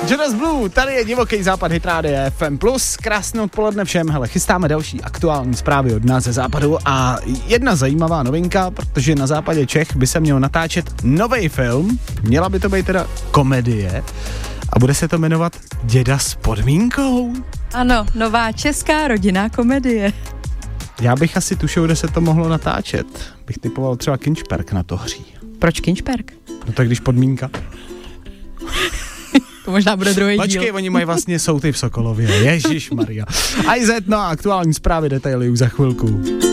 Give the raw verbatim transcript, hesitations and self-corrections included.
Jonas Blue, tady je divoký západ Hit Rádia F M plus, krásné odpoledne všem, hele, chystáme další aktuální zprávy od nás ze západu a jedna zajímavá novinka, protože na západě Čech by se měl natáčet nový film, měla by to být teda komedie a bude se to jmenovat Děda s podmínkou. Ano, nová česká rodinná komedie. Já bych asi tušil, kde se to mohlo natáčet, bych typoval třeba Kinčperk na to hří. Proč Kinčperk? No tak když podmínka. To možná bude druhý díl. Počkej, oni mají vlastně souty v Sokolově. Ježišmarja. A i zet, no aktuální zprávy, detaily už za chvilku.